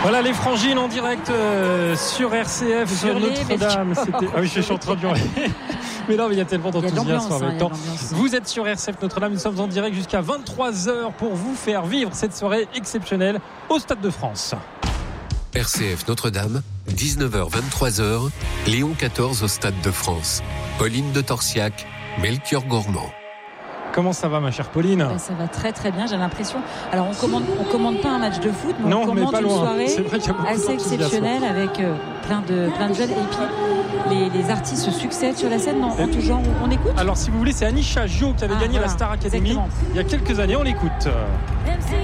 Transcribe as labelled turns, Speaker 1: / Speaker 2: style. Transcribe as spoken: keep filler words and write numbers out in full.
Speaker 1: Voilà les frangines en direct euh, sur R C F sur Notre-Dame. C'était... Ah oui, je suis en train de hurler. Mais non, mais il y a tellement d'enthousiasme en même temps. Vous êtes sur R C F Notre-Dame, nous sommes en direct jusqu'à vingt-trois heures pour vous faire vivre cette soirée exceptionnelle au Stade de France.
Speaker 2: R C F Notre-Dame, dix-neuf heures vingt-trois heures, Léon quatorze au Stade de France. Pauline de Torsiac, Melchior Gormand.
Speaker 1: Comment ça va, ma chère Pauline ?
Speaker 3: Ben, ça va très très bien, j'ai l'impression. Alors on commande, on commande pas un match de foot, mais
Speaker 1: non,
Speaker 3: on commande
Speaker 1: mais pas
Speaker 3: une
Speaker 1: loin.
Speaker 3: soirée
Speaker 1: C'est vrai qu'il y a beaucoup
Speaker 3: assez exceptionnelle avec euh, plein de plein de jeunes. Et puis les, les artistes se succèdent sur la scène. Non, on, toujours, on, on écoute.
Speaker 1: Alors si vous voulez, c'est Anisha Jo qui avait
Speaker 3: ah,
Speaker 1: gagné
Speaker 3: voilà,
Speaker 1: la Star Academy
Speaker 3: exactement.
Speaker 1: il y a quelques années. On l'écoute.